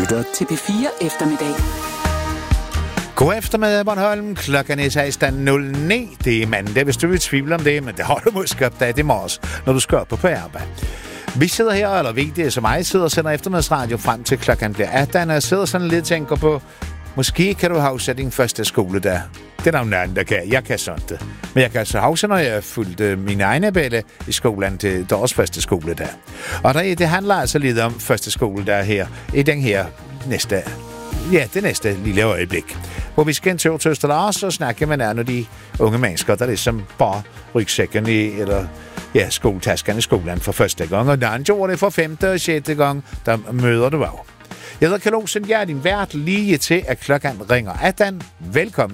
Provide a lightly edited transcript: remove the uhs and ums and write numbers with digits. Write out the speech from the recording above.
lytter til P4 Eftermiddag. God eftermiddag, Bornholm. Klokken er 16.09. Det er mandag, hvis du vil tvivle om det, men det har du måske opdaget i morges, når du skal op på arbejde. Vi sidder her, eller ved det som mig, sidder og sender eftermiddagsradio frem til klokken bliver 18, og jeg sidder sådan lidt og tænker på, måske kan du huske din første skoledag. Det er der nogen, der kan. Jeg kan sådan det. Men jeg kan altså huske, når jeg fulgte mine egne bælle i skolen til deres første skoledag. Og det handler altså lidt om første skoledag her, i den her det næste lille øjeblik. Hvor vi skal en tur til Østerlars og snakke med nogle af de unge mennesker, der ligesom bare rygsækken eller skoletasken i skolen for første gang. Og når han gjorde det for 5. og 6. gang, der møder du af. Jeg hedder Karl Olsen, jeg er din vært lige til, at klokken ringer 18. Velkommen.